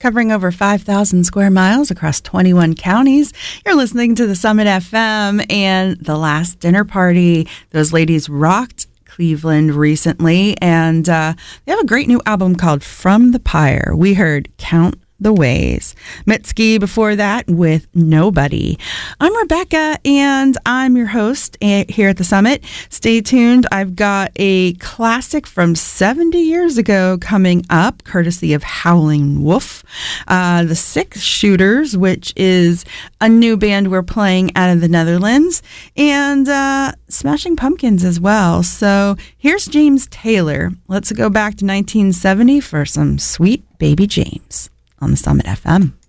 covering over 5,000 square miles across 21 counties. You're listening to the Summit FM and The Last Dinner Party. Those ladies rocked Cleveland recently, and they have a great new album called From the Pyre. We heard Count the Ways. Mitski before that with Nobody. I'm Rebecca, and I'm your host here at the Summit. Stay tuned. I've got a classic from 70 years ago coming up, courtesy of Howling Wolf. The Six Shooters, which is a new band we're playing out of the Netherlands, and Smashing Pumpkins as well. So here's James Taylor. Let's go back to 1970 for some Sweet Baby James on the Summit FM.